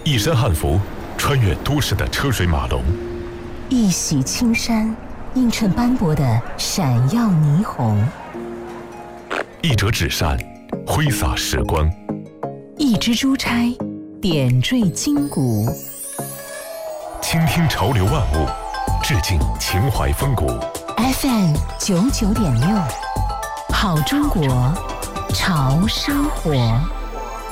一身汉服，穿越都市的车水马龙； 一袭青衫，映衬斑驳的闪耀霓虹； 一折纸扇，挥洒时光； 一支珠钗，点缀筋骨。 倾听潮流万物，致敬情怀风骨。 FM 99.6，好中国，潮生活。